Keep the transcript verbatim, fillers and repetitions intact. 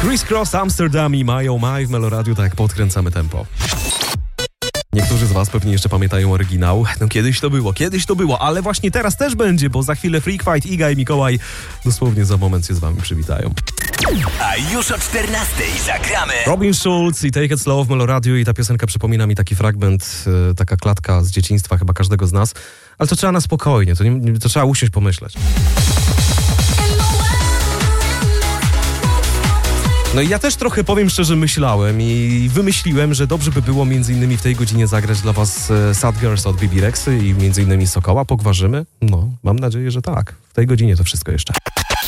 Criss Cross, Amsterdam i My Oh My w Meloradiu, tak jak podkręcamy tempo. Niektórzy z was pewnie jeszcze pamiętają oryginał. No kiedyś to było, kiedyś to było, ale właśnie teraz też będzie, bo za chwilę Freak Fight, Iga i Mikołaj dosłownie za moment się z wami przywitają. A już o czternastej zagramy Robin Schulz i Take It Slow w Meloradiu i ta piosenka przypomina mi taki fragment, yy, taka klatka z dzieciństwa chyba każdego z nas, ale to trzeba na spokojnie, to, nie, to trzeba usiąść pomyśleć. No i ja też trochę, powiem szczerze, myślałem i wymyśliłem, że dobrze by było między innymi w tej godzinie zagrać dla was Sad Girls od B B Rexy i między innymi Sokoła. Pogwarzymy? No, mam nadzieję, że tak. W tej godzinie to wszystko jeszcze.